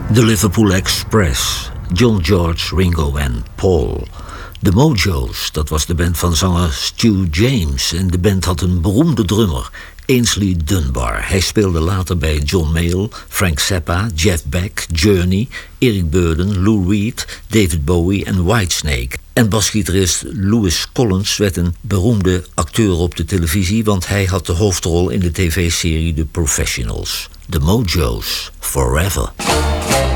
De Liverpool Express, John George, Ringo en Paul. De Mojo's, dat was de band van zanger Stu James. En de band had een beroemde drummer, Ainsley Dunbar. Hij speelde later bij John Mayall, Frank Zappa, Jeff Beck, Journey, Eric Burdon, Lou Reed, David Bowie en Whitesnake. En basgitarist Louis Collins werd een beroemde acteur op de televisie, want hij had de hoofdrol in de tv-serie The Professionals. The Mojo's, Forever.